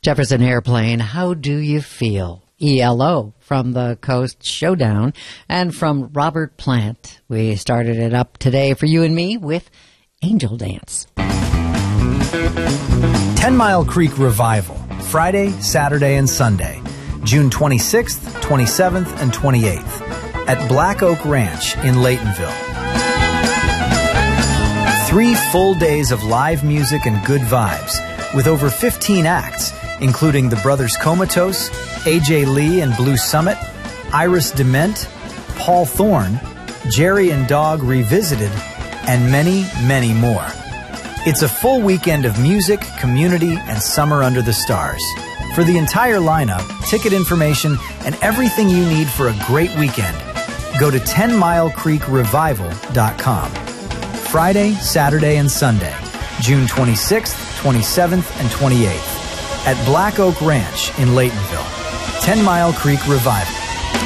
Jefferson Airplane, How Do You Feel? ELO from the Coast Showdown, and from Robert Plant. We started it up today for you and me with Angel Dance. 10 Mile Creek Revival, Friday, Saturday, and Sunday, June 26th, 27th, and 28th at Black Oak Ranch in Laytonville. 3 full days of live music and good vibes with over 15 acts, including the Brothers Comatose, AJ Lee and Blue Summit, Iris Dement, Paul Thorne, Jerry and Dog Revisited, and many, many more. It's a full weekend of music, community, and summer under the stars. For the entire lineup, ticket information, and everything you need for a great weekend, go to 10milecreekrevival.com. Friday, Saturday, and Sunday, June 26th, 27th, and 28th at Black Oak Ranch in Laytonville. 10 Mile Creek Revival.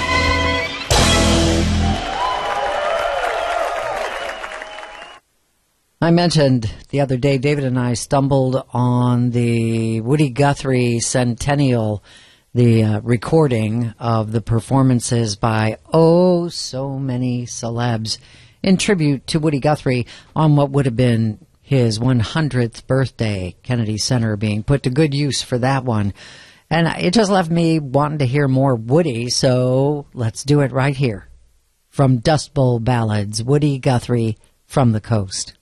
I mentioned the other day, David and I stumbled on the Woody Guthrie Centennial, the recording of the performances by so many celebs in tribute to Woody Guthrie on what would have been his 100th birthday. Kennedy Center being put to good use for that one. And it just left me wanting to hear more Woody, so let's do it right here. From Dust Bowl Ballads, Woody Guthrie from the Coast.